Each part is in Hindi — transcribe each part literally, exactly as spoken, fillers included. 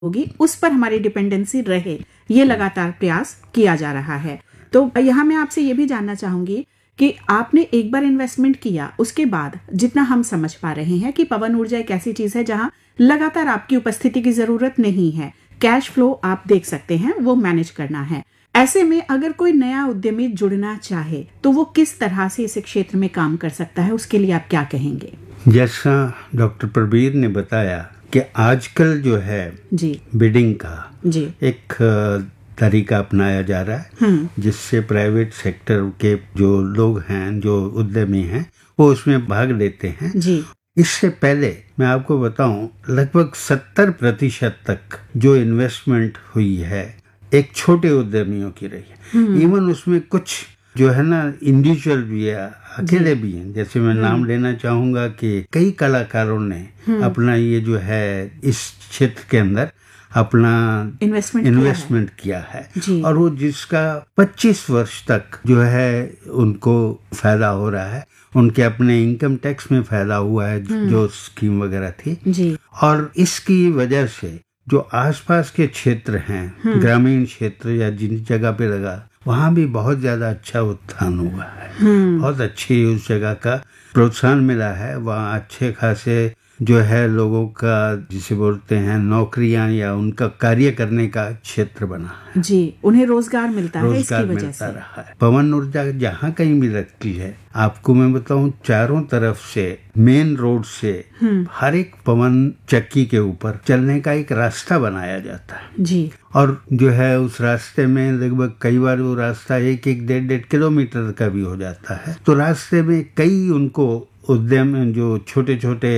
होगी उस पर हमारी डिपेंडेंसी रहे, ये लगातार प्रयास किया जा रहा है। तो यहाँ मैं आपसे ये भी जानना चाहूंगी कि आपने एक बार इन्वेस्टमेंट किया, उसके बाद जितना हम समझ पा रहे हैं कि पवन ऊर्जा एक ऐसी चीज है जहां लगातार आपकी उपस्थिति की जरूरत नहीं है, कैश फ्लो आप देख सकते हैं, वो मैनेज करना है। ऐसे में अगर कोई नया उद्यमी जुड़ना चाहे तो वो किस तरह से इस क्षेत्र में काम कर सकता है, उसके लिए आप क्या कहेंगे? जैसा डॉक्टर प्रबीर ने बताया कि आजकल जो है जी बिडिंग का जी एक तरीका अपनाया जा रहा है, जिससे प्राइवेट सेक्टर के जो लोग हैं, जो उद्यमी हैं, वो उसमें भाग लेते हैं जी। इससे पहले मैं आपको बताऊं, लगभग सत्तर प्रतिशत तक जो इन्वेस्टमेंट हुई है एक छोटे उद्यमियों की रही है। इवन उसमें कुछ जो है ना इंडिविजुअल भी है, अकेले भी हैं। जैसे मैं नाम लेना चाहूंगा कि कई कलाकारों ने अपना ये जो है इस क्षेत्र के अंदर अपना इन्वेस्टमेंट इन्वेस्टमेंट किया है, किया है और वो जिसका पच्चीस वर्ष तक जो है उनको फायदा हो रहा है, उनके अपने इनकम टैक्स में फायदा हुआ है जो स्कीम वगैरह थी जी। और इसकी वजह से जो आसपास के क्षेत्र हैं, ग्रामीण क्षेत्र या जिन जगह पे लगा, वहाँ भी बहुत ज्यादा अच्छा उत्थान हुआ है, बहुत अच्छी उस जगह का प्रोत्साहन मिला है। वहाँ अच्छे खासे जो है लोगों का, जिसे बोलते हैं नौकरियां या उनका कार्य करने का क्षेत्र बना है जी, उन्हें रोजगार मिलता रोजगार है इसकी वजह मिलता से। रहा है। पवन ऊर्जा जहाँ कहीं भी लगती है, आपको मैं बताऊं, चारों तरफ से मेन रोड से हर एक पवन चक्की के ऊपर चलने का एक रास्ता बनाया जाता है जी। और जो है उस रास्ते में लगभग कई बार वो रास्ता एक एक डेढ़ डेढ़ किलोमीटर का भी हो जाता है। तो रास्ते में कई उनको उद्यम, जो छोटे छोटे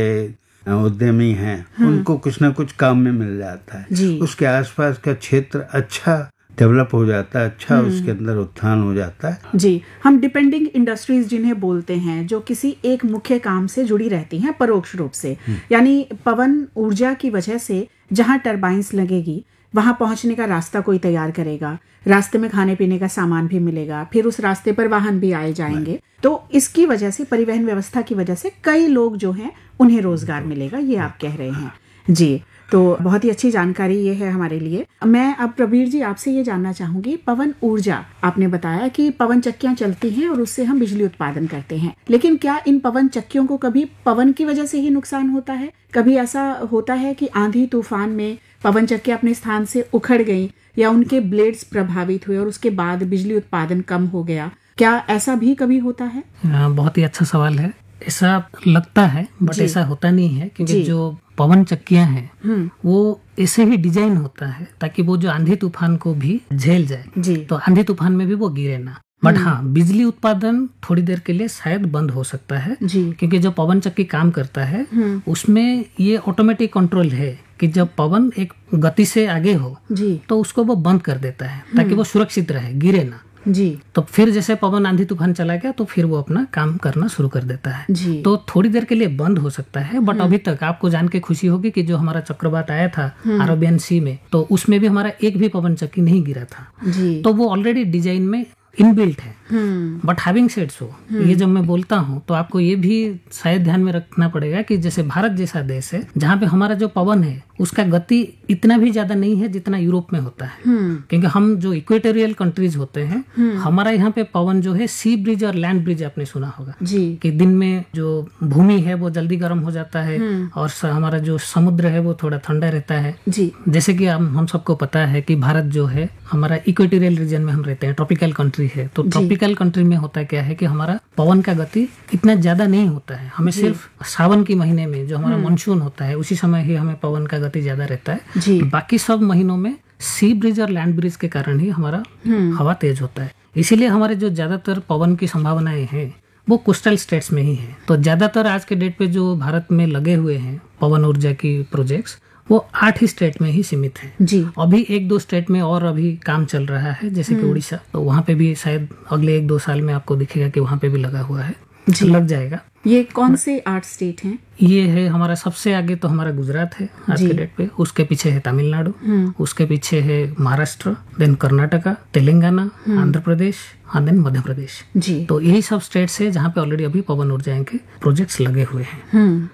उद्यमी हैं, उनको कुछ ना कुछ काम में मिल जाता है जी। उसके आसपास का क्षेत्र अच्छा डेवलप हो जाता है, अच्छा उसके अंदर उत्थान हो जाता है जी। हम डिपेंडिंग इंडस्ट्रीज जिन्हें बोलते हैं, जो किसी एक मुख्य काम से जुड़ी रहती हैं परोक्ष रूप से, यानी पवन ऊर्जा की वजह से जहां टरबाइंस लगेगी वहां पहुंचने का रास्ता कोई तैयार करेगा, रास्ते में खाने पीने का सामान भी मिलेगा, फिर उस रास्ते पर वाहन भी आए जाएंगे। तो इसकी वजह से, परिवहन व्यवस्था की वजह से कई लोग जो हैं उन्हें रोजगार मिलेगा, ये आप कह रहे हैं जी। तो बहुत ही अच्छी जानकारी ये है हमारे लिए। मैं अब प्रबीर जी आपसे ये जानना चाहूंगी, पवन ऊर्जा आपने बताया कि पवन चक्कियां चलती हैं और उससे हम बिजली उत्पादन करते हैं, लेकिन क्या इन पवन चक्कियों को कभी पवन की वजह से ही नुकसान होता है? कभी ऐसा होता है कि आंधी तूफान में पवन चक्कियां अपने स्थान से उखड़ गई या उनके ब्लेड्स प्रभावित हुए और उसके बाद बिजली उत्पादन कम हो गया, क्या ऐसा भी कभी होता है? बहुत ही अच्छा सवाल है। ऐसा लगता है बट ऐसा होता नहीं है, क्योंकि जो पवन चक्कियां हैं वो ऐसे ही डिजाइन होता है ताकि वो जो आंधी तूफान को भी झेल जाए जी। तो आंधी तूफान में भी वो गिरे ना। बट हाँ, बिजली उत्पादन थोड़ी देर के लिए शायद बंद हो सकता है जी। क्योंकि जो पवन चक्की काम करता है उसमें ये ऑटोमेटिक कंट्रोल है कि जब पवन एक गति से आगे हो जी, तो उसको वो बंद कर देता है ताकि वो सुरक्षित रहे, गिरे ना जी। तो फिर जैसे पवन आंधी तूफान चला गया तो फिर वो अपना काम करना शुरू कर देता है जी। तो थोड़ी देर के लिए बंद हो सकता है, बट अभी तक आपको जान के खुशी होगी कि जो हमारा चक्रवात आया था अरेबियन सी में, तो उसमें भी हमारा एक भी पवन चक्की नहीं गिरा था जी। तो वो ऑलरेडी डिजाइन में इनबिल्ट है। बट हैविंग सेड सो, ये जब मैं बोलता हूँ तो आपको ये भी शायद ध्यान में रखना पड़ेगा कि जैसे भारत जैसा देश है जहाँ पे हमारा जो पवन है उसका गति इतना भी ज्यादा नहीं है जितना यूरोप में होता है, क्योंकि हम जो इक्वेटोरियल कंट्रीज होते हैं, हमारा यहाँ पे पवन जो है सी ब्रिज और लैंड ब्रिज आपने सुना होगा जी। कि दिन में जो भूमि है वो जल्दी गर्म हो जाता है और हमारा जो समुद्र है वो थोड़ा ठंडा रहता है जी। जैसे कि हम हम सबको पता है कि भारत जो है हमारा इक्वेटोरियल रीजन में हम रहते हैं, ट्रॉपिकल कंट्री है। तो ट्रॉपिकल कंट्री में होता क्या है कि हमारा पवन का गति इतना ज्यादा नहीं होता है, हमें सिर्फ सावन के महीने में जो हमारा मानसून होता है उसी समय ही हमें पवन का गति ज्यादा रहता है जी। बाकी सब महीनों में सी ब्रिज और लैंड ब्रिज के कारण ही हमारा हवा तेज होता है। इसीलिए हमारे जो ज्यादातर पवन की संभावनाएं हैं वो कोस्टल स्टेट्स में ही है। तो ज्यादातर आज के डेट पे जो भारत में लगे हुए हैं पवन ऊर्जा की प्रोजेक्ट्स, वो आठ ही स्टेट में ही सीमित है जी। अभी एक दो स्टेट में और अभी काम चल रहा है, जैसे कि उड़ीसा, तो वहाँ पे भी शायद अगले एक दो साल में आपको दिखेगा कि वहाँ पे भी लगा हुआ है जी। लग जाएगा। ये कौन से आठ स्टेट हैं? ये है हमारा सबसे आगे तो हमारा गुजरात है आज के डेट पे, उसके पीछे है तमिलनाडु, उसके पीछे है महाराष्ट्र, देन कर्नाटका, तेलंगाना, आंध्र प्रदेश, हाँ देन मध्य प्रदेश जी। तो यही सब स्टेट्स है जहाँ पे ऑलरेडी अभी पवन ऊर्जा के प्रोजेक्ट्स लगे हुए हैं। तो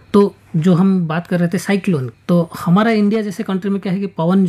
जो हम बात कर रहे थे साइक्लोन, तो हमारा इंडिया जैसे कंट्री में क्या है कि पवन